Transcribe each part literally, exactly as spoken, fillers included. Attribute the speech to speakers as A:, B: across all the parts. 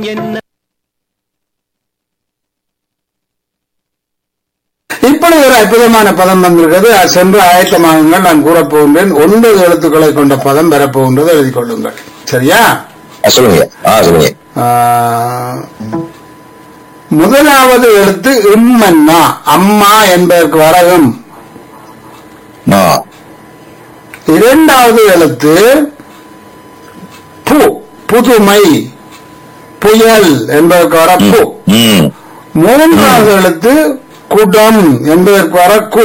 A: இப்படி ஒரு அற்புதமான பதம் வந்திருக்கிறது. சென்று ஆயத்தமாகுங்கள். நான் கூறப்போகின்றேன். ஒன்பது எழுத்துக்களை கொண்ட பதம் பெறப்போகின்றது. எழுதி கொள்ளுங்கள். சரியா?
B: சொல்லுங்க.
A: முதலாவது எழுத்து இம்மன்னா, அம்மா என்பதற்கு வரகும். இரண்டாவது எழுத்து பூ, புதுமை, புயல் என்பதற்கு வர பூ. மூன்றாவது எழுத்து குடம் என்பதற்கு வர கு.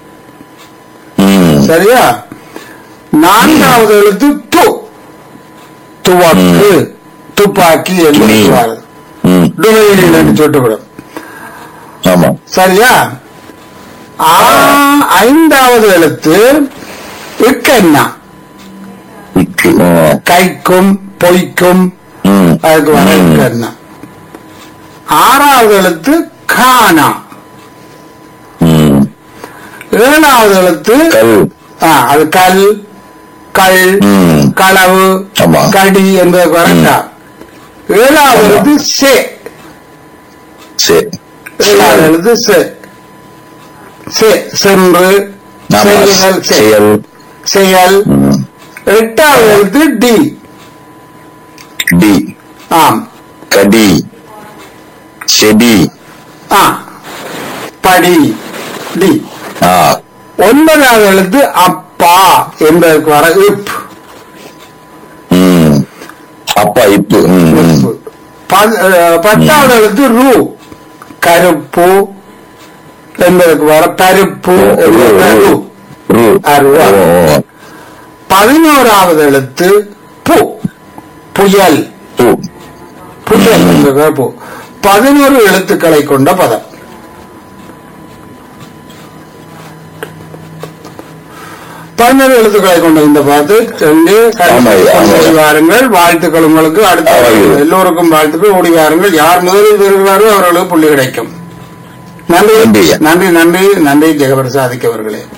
A: சரியா? நான்காவது எழுத்து து, துவக்கு, துப்பாக்கி என்பதற்கு வர சுட்டுவிடும். சரியா? ஐந்தாவது எழுத்து இக்கன்னா, கைக்கும் பொய்க்கும் அதுக்கு வர இக்கன்னா. ஆறாவது எழுத்து கானா. ஏழாவது எழுத்து அது கல், கள், களவு, கடி என்பதற்கு வரட்டா. ஏழாவது எழுத்து சே. ஏழாவது எழுத்து சே. சென்று, செயல், செயல். எட்டாவது எழுத்து டி.
B: டி.
A: ஆம்.
B: கடி, செடி,
A: படி, டி. ஒன்பதாவது எழுத்து அப்பா என்பதற்கு வர இப்.
B: அப்பா இப்பு.
A: பத்தாவது எழுத்து ரூ, கருப்பு என்பதற்கு வர பருப்பு. பதினோராவது எழுத்து பூ, புயல், புயல் என்பது பூ. பதினோரு எழுத்துக்களை கொண்ட பதம். பதினோரு எழுத்துக்களை கொண்ட இந்த பதத்தை வாருங்கள். வாழ்த்துக்கள் உங்களுக்கு. அடுத்த எல்லோருக்கும் வாழ்த்துக்கள். ஓடி வாருங்கள். யார் முதலில் பெறுகிறாரோ அவர்களுக்கு புள்ளி கிடைக்கும். நன்றி, நன்றி, நன்றி, நன்றி ஜெகபிரசாதிக் அவர்களே.